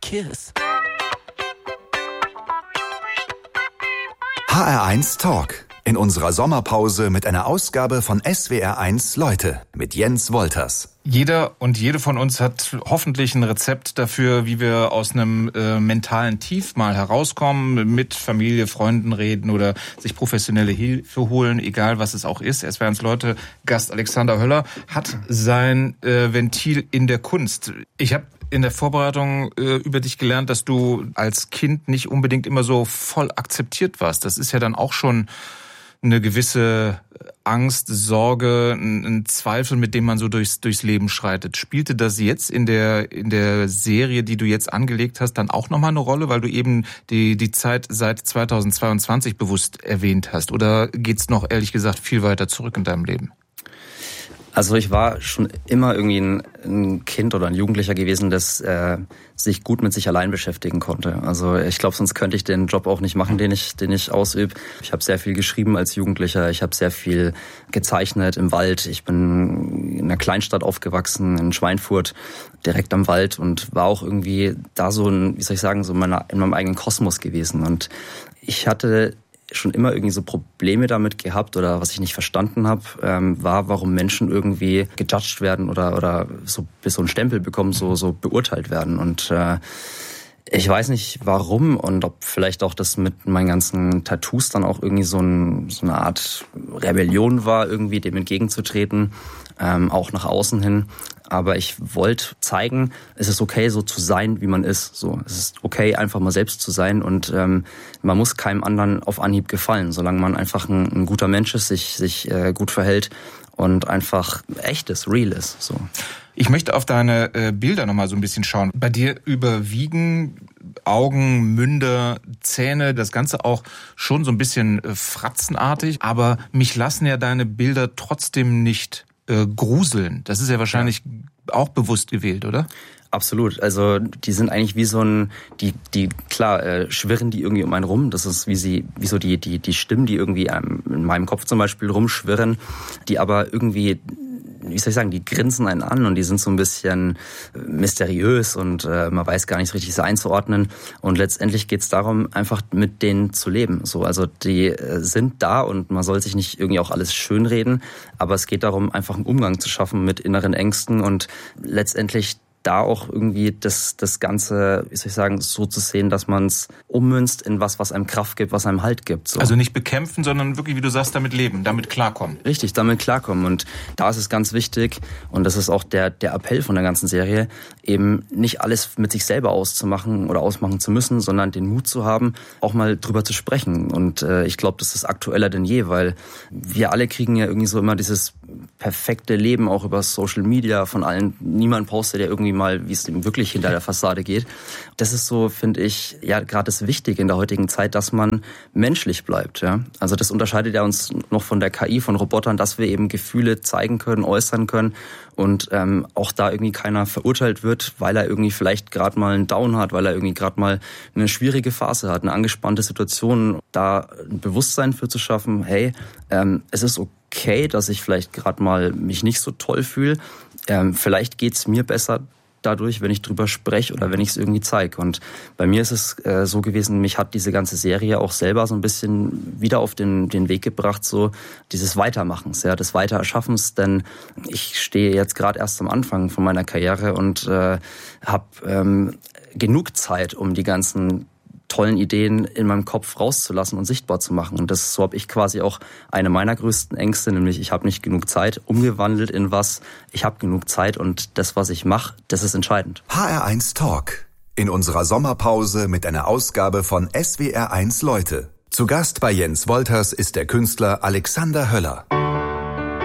kiss. HR1 Talk. In unserer Sommerpause mit einer Ausgabe von SWR1 Leute mit Jens Wolters. Jeder und jede von uns hat hoffentlich ein Rezept dafür, wie wir aus einem mentalen Tief mal herauskommen, mit Familie, Freunden reden oder sich professionelle Hilfe holen, egal was es auch ist. SWR1 Leute Gast Alexander Höller hat sein Ventil in der Kunst. Ich habe in der Vorbereitung über dich gelernt, dass du als Kind nicht unbedingt immer so voll akzeptiert warst. Das ist ja dann auch schon eine gewisse Angst, Sorge, ein Zweifel, mit dem man so durchs Leben schreitet. Spielte das jetzt in der Serie, die du jetzt angelegt hast, dann auch nochmal eine Rolle, weil du eben die Zeit seit 2022 bewusst erwähnt hast? Oder geht's noch, ehrlich gesagt, viel weiter zurück in deinem Leben? Also ich war schon immer irgendwie ein Kind oder ein Jugendlicher gewesen, das sich gut mit sich allein beschäftigen konnte. Also ich glaube, sonst könnte ich den Job auch nicht machen, den ich ausübe. Ich habe sehr viel geschrieben als Jugendlicher. Ich habe sehr viel gezeichnet im Wald. Ich bin in einer Kleinstadt aufgewachsen, in Schweinfurt, direkt am Wald, und war auch irgendwie da so in meinem eigenen Kosmos gewesen. Und ich hatte schon immer irgendwie so Probleme damit gehabt, oder was ich nicht verstanden habe, war, warum Menschen irgendwie gejudged werden oder so bis so einen Stempel bekommen, so beurteilt werden. Und ich weiß nicht warum, und ob vielleicht auch das mit meinen ganzen Tattoos dann auch irgendwie so eine Art Rebellion war, irgendwie dem entgegenzutreten, auch nach außen hin. Aber ich wollte zeigen, es ist okay, so zu sein, wie man ist. So, es ist okay, einfach mal selbst zu sein, und man muss keinem anderen auf Anhieb gefallen, solange man einfach ein guter Mensch ist, sich gut verhält und einfach echt ist, real ist. So. Ich möchte auf deine Bilder nochmal so ein bisschen schauen. Bei dir überwiegen Augen, Münder, Zähne, das Ganze auch schon so ein bisschen fratzenartig. Aber mich lassen ja deine Bilder trotzdem nicht gruseln. Das ist ja wahrscheinlich auch bewusst gewählt, oder? Absolut. Also die sind eigentlich wie so schwirren die irgendwie um einen rum. Das ist wie so die Stimmen, die irgendwie in meinem Kopf zum Beispiel rumschwirren, die aber irgendwie, wie soll ich sagen, die grinsen einen an, und die sind so ein bisschen mysteriös, und man weiß gar nicht so richtig, sie einzuordnen. Und letztendlich geht es darum, einfach mit denen zu leben. So, also die sind da, und man soll sich nicht irgendwie auch alles schönreden, aber es geht darum, einfach einen Umgang zu schaffen mit inneren Ängsten und letztendlich da auch irgendwie das Ganze, wie soll ich sagen, so zu sehen, dass man es ummünzt in was einem Kraft gibt, was einem Halt gibt. So. Also nicht bekämpfen, sondern wirklich, wie du sagst, damit leben, damit klarkommen. Richtig, damit klarkommen. Und da ist es ganz wichtig, und das ist auch der Appell von der ganzen Serie, eben nicht alles mit sich selber auszumachen oder ausmachen zu müssen, sondern den Mut zu haben, auch mal drüber zu sprechen. Und ich glaube, das ist aktueller denn je, weil wir alle kriegen ja irgendwie so immer dieses perfekte Leben auch über Social Media von allen. Niemand postet ja irgendwie mal, wie es ihm wirklich hinter der Fassade geht. Das ist so, finde ich, ja gerade das Wichtige in der heutigen Zeit, dass man menschlich bleibt. Ja? Also das unterscheidet ja uns noch von der KI, von Robotern, dass wir eben Gefühle zeigen können, äußern können, und auch da irgendwie keiner verurteilt wird, weil er irgendwie vielleicht gerade mal einen Down hat, weil er irgendwie gerade mal eine schwierige Phase hat, eine angespannte Situation. Da ein Bewusstsein für zu schaffen, hey, es ist okay, dass ich vielleicht gerade mal mich nicht so toll fühle. Vielleicht geht's mir besser dadurch, wenn ich drüber spreche oder wenn ich es irgendwie zeige. Und bei mir ist es so gewesen, mich hat diese ganze Serie auch selber so ein bisschen wieder auf den Weg gebracht, so dieses Weitermachens, ja, des Weitererschaffens, denn ich stehe jetzt gerade erst am Anfang von meiner Karriere und habe genug Zeit, um die ganzen tollen Ideen in meinem Kopf rauszulassen und sichtbar zu machen. Und so habe ich quasi auch eine meiner größten Ängste, nämlich ich habe nicht genug Zeit, umgewandelt in ich habe genug Zeit, und das, was ich mache, das ist entscheidend. HR1 Talk. In unserer Sommerpause mit einer Ausgabe von SWR1 Leute. Zu Gast bei Jens Wolters ist der Künstler Alexander Höller.